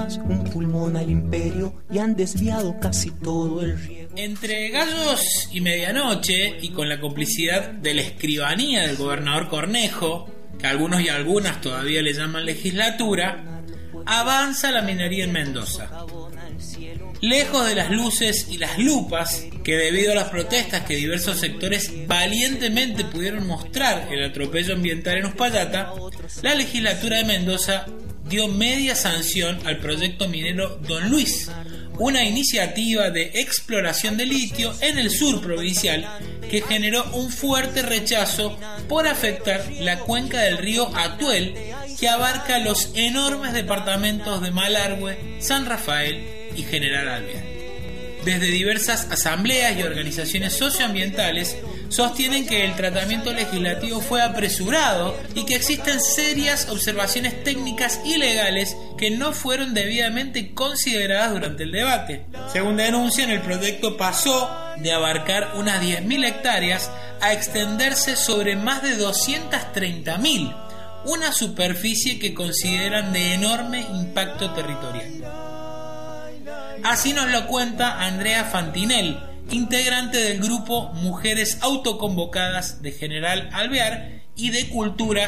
más un pulmón al imperio y han desviado casi todo el riego. Entre gallos y medianoche, y con la complicidad de la escribanía del gobernador Cornejo, que algunos y algunas todavía le llaman legislatura, avanza la minería en Mendoza. Lejos de las luces y las lupas que, debido a las protestas que diversos sectores valientemente pudieron mostrar el atropello ambiental en Uspallata, la legislatura de Mendoza dio media sanción al proyecto minero Don Luis, una iniciativa de exploración de litio en el sur provincial que generó un fuerte rechazo por afectar la cuenca del río Atuel, que abarca los enormes departamentos de Malargüe, San Rafael y General Alvear. Desde diversas asambleas y organizaciones socioambientales sostienen que el tratamiento legislativo fue apresurado y que existen serias observaciones técnicas y legales que no fueron debidamente consideradas durante el debate. Según denuncian, el proyecto pasó de abarcar unas 10.000 hectáreas a extenderse sobre más de 230.000, una superficie que consideran de enorme impacto territorial. Así nos lo cuenta Andrea Fantinel, integrante del grupo Mujeres Autoconvocadas de General Alvear y de Cultura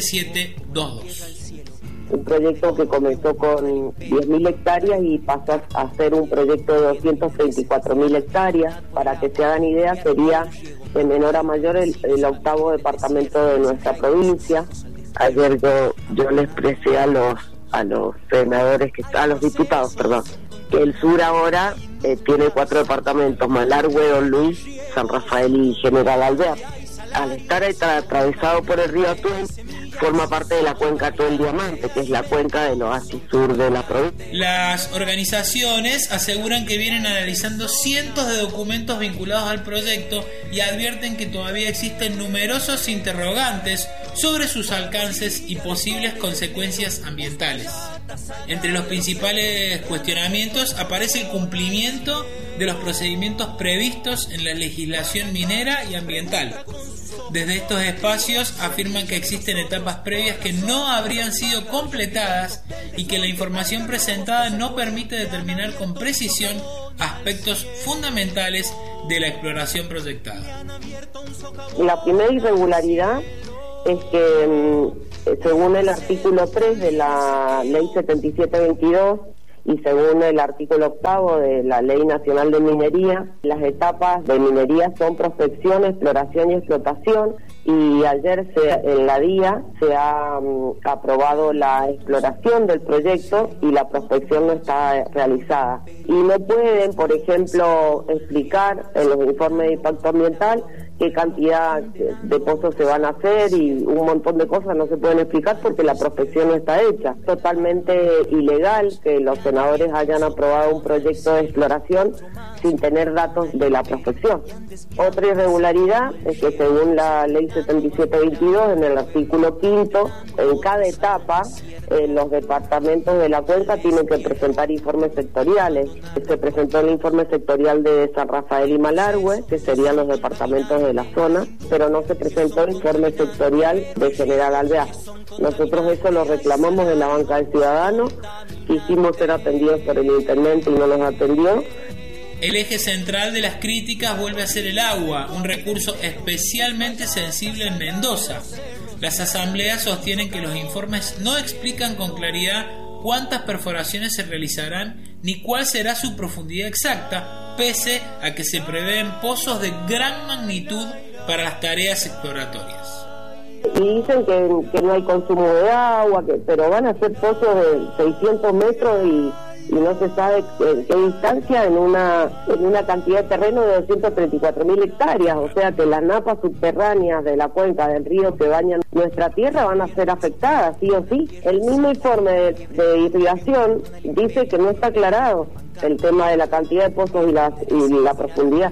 7722. Un proyecto que comenzó con 10.000 hectáreas y pasó a ser un proyecto de 234.000 hectáreas. Para que se hagan idea, sería de menor a mayor el octavo departamento de nuestra provincia. Ayer yo le expresé a los senadores, a los diputados, que el sur ahora tiene 4 departamentos: Malargüe, Don Luis, San Rafael y General Alvear. Al estar atravesado por el río Atuel, forma parte de la cuenca Atuel Diamante, que es la cuenca del oasis sur de la provincia. Las organizaciones aseguran que vienen analizando cientos de documentos vinculados al proyecto y advierten que todavía existen numerosos interrogantes sobre sus alcances y posibles consecuencias ambientales. Entre los principales cuestionamientos aparece el cumplimiento de los procedimientos previstos en la legislación minera y ambiental. Desde estos espacios afirman que existen etapas previas que no habrían sido completadas y que la información presentada no permite determinar con precisión aspectos fundamentales de la exploración proyectada. La primera irregularidad es que, según el artículo 3 de la Ley 7722 y según el artículo 8 de la Ley Nacional de Minería, las etapas de minería son prospección, exploración y explotación, y ayer en la DIA se ha aprobado la exploración del proyecto y la prospección no está realizada. Y no pueden, por ejemplo, explicar en los informes de impacto ambiental qué cantidad de pozos se van a hacer, y un montón de cosas no se pueden explicar porque la prospección no está hecha. Totalmente ilegal que los senadores hayan aprobado un proyecto de exploración sin tener datos de la prospección. Otra irregularidad es que, según la Ley 7722, en el artículo 5, en cada etapa los departamentos de la cuenca tienen que presentar informes sectoriales. Se presentó el informe sectorial de San Rafael y Malargüe, que serían los departamentos de la zona, pero no se presentó el informe sectorial de General Alvear. Nosotros eso lo reclamamos en la banca del ciudadano, quisimos ser atendidos por el intendente y no nos atendió. El eje central de las críticas vuelve a ser el agua, un recurso especialmente sensible en Mendoza. Las asambleas sostienen que los informes no explican con claridad cuántas perforaciones se realizarán ni cuál será su profundidad exacta, pese a que se prevén pozos de gran magnitud para las tareas exploratorias. Y dicen que no hay consumo de agua, pero van a ser pozos de 600 metros y no se sabe qué distancia en una cantidad de terreno de 234.000 hectáreas, o sea que las napas subterráneas de la cuenca del río que bañan nuestra tierra van a ser afectadas, sí o sí. El mismo informe de irrigación dice que no está aclarado el tema de la cantidad de pozos y la profundidad.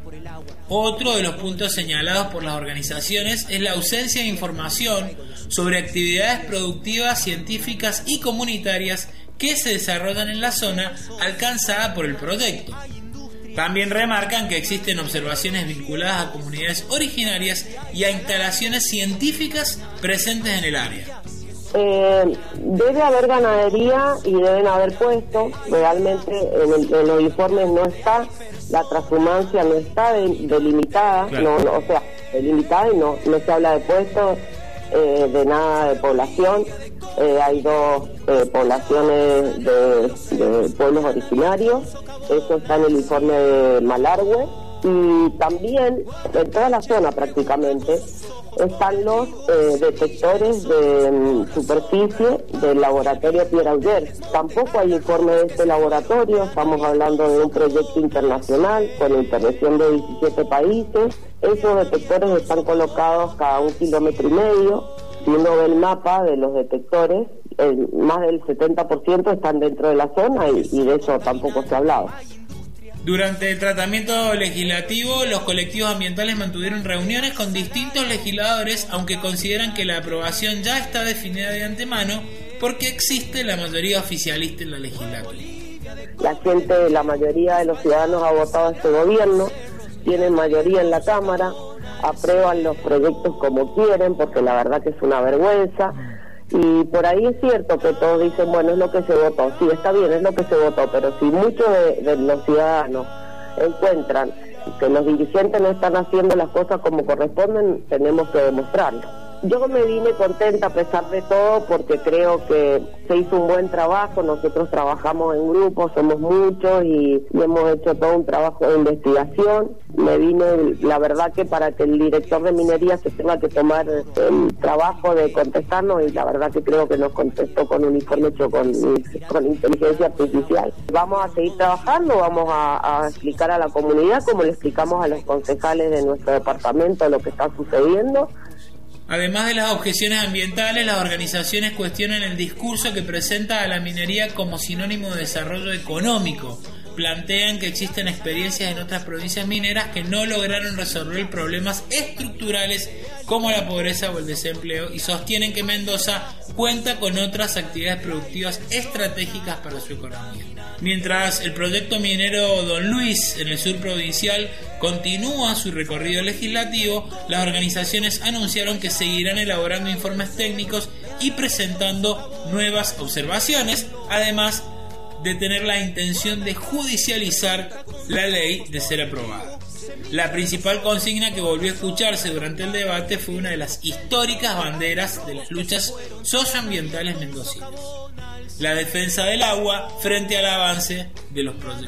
Otro de los puntos señalados por las organizaciones es la ausencia de información sobre actividades productivas, científicas y comunitarias que se desarrollan en la zona alcanzada por el proyecto. También remarcan que existen observaciones vinculadas a comunidades originarias y a instalaciones científicas presentes en el área. Debe haber ganadería y deben haber puestos. Realmente en los informes no está, la transhumancia no está delimitada, claro. O sea, delimitada y no se habla de puestos, de nada de población. Hay dos poblaciones de pueblos originarios, eso está en el informe de Malargüe, y también en toda la zona prácticamente están los detectores de superficie del laboratorio Pierre Auger. Tampoco hay informe de este laboratorio, estamos hablando de un proyecto internacional con intervención de 17 países. Esos detectores están colocados cada 1,5 kilómetros. Si uno ve el mapa de los detectores, más del 70% están dentro de la zona y de eso tampoco se ha hablado. Durante el tratamiento legislativo, los colectivos ambientales mantuvieron reuniones con distintos legisladores, aunque consideran que la aprobación ya está definida de antemano porque existe la mayoría oficialista en la legislatura. La mayoría de los ciudadanos ha votado a este gobierno, tienen mayoría en la Cámara, aprueban los proyectos como quieren, porque la verdad que es una vergüenza. Y por ahí es cierto que todos dicen, bueno, es lo que se votó. Sí, está bien, es lo que se votó, pero si muchos de los ciudadanos encuentran que los dirigentes no están haciendo las cosas como corresponden, tenemos que demostrarlo. Yo me vine contenta a pesar de todo porque creo que se hizo un buen trabajo. Nosotros trabajamos en grupo, somos muchos y hemos hecho todo un trabajo de investigación. Me vine, la verdad que para que el director de minería se tenga que tomar el trabajo de contestarnos, y la verdad que creo que nos contestó con un informe hecho con inteligencia artificial. Vamos a seguir trabajando, vamos a explicar a la comunidad, como le explicamos a los concejales de nuestro departamento, lo que está sucediendo. Además de las objeciones ambientales, las organizaciones cuestionan el discurso que presenta a la minería como sinónimo de desarrollo económico. Plantean que existen experiencias en otras provincias mineras que no lograron resolver problemas estructurales como la pobreza o el desempleo, y sostienen que Mendoza cuenta con otras actividades productivas estratégicas para su economía. Mientras el proyecto minero Don Luis en el sur provincial continúa su recorrido legislativo, las organizaciones anunciaron que seguirán elaborando informes técnicos y presentando nuevas observaciones, además de tener la intención de judicializar la ley de ser aprobada. La principal consigna que volvió a escucharse durante el debate fue una de las históricas banderas de las luchas socioambientales mendocinas: la defensa del agua frente al avance de los proyectos.